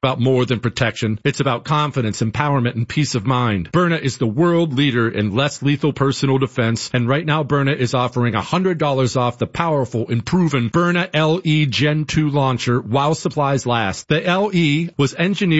about more than protection. It's about confidence, empowerment, and peace of mind. Byrna is the world leader in less lethal personal defense, and right now Byrna is offering $100 off the powerful and proven Byrna LE Gen 2 launcher while supplies last. The LE was engineered